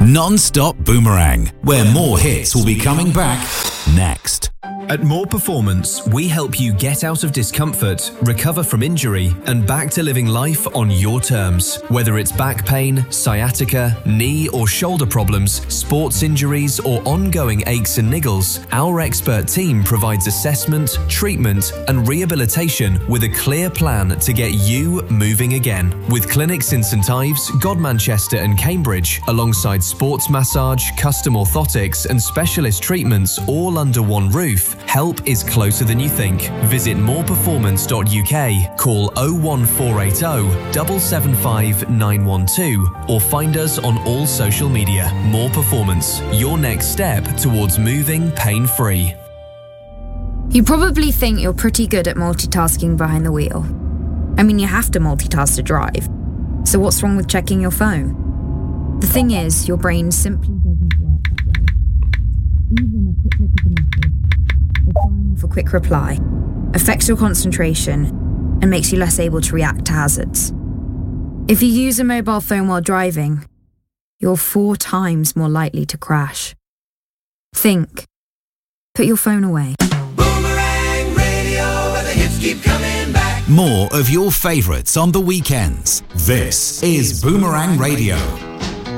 Non-stop Boomerang, where more hits will be coming back next. At More Performance, we help you get out of discomfort, recover from injury, and back to living life on your terms. Whether it's back pain, sciatica, knee or shoulder problems, sports injuries, or ongoing aches and niggles, our expert team provides assessment, treatment, and rehabilitation with a clear plan to get you moving again. With clinics in St Ives, Godmanchester, and Cambridge, alongside sports massage, custom orthotics, and specialist treatments all under one roof, help is closer than you think. Visit moreperformance.uk, call 01480 775 912, or find us on all social media. More Performance, your next step towards moving pain-free. You probably think you're pretty good at multitasking behind the wheel. I mean, you have to multitask to drive. So what's wrong with checking your phone? The thing is, your brain simply doesn't work that way. Even a quick look at the message, for quick reply, affects your concentration and makes you less able to react to hazards. If you use a mobile phone while driving, you're 4 times more likely to crash. Think. Put your phone away. Boomerang Radio, where the hits keep coming back. More of your favourites on the weekends. This is Boomerang Radio.